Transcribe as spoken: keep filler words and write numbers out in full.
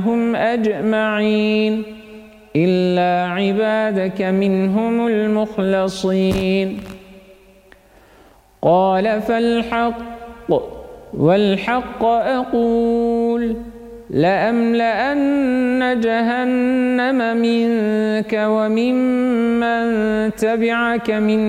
هم أجمعين إلا عبادك منهم المخلصين. قال فالحق والحق أقول لأملأن جهنم منك وممن تبعك من